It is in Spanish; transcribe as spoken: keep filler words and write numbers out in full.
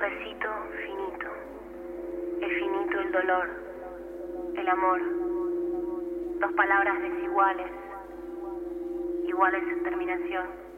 recito finito. El finito, el dolor, el amor. Dos palabras desiguales, iguales en terminación.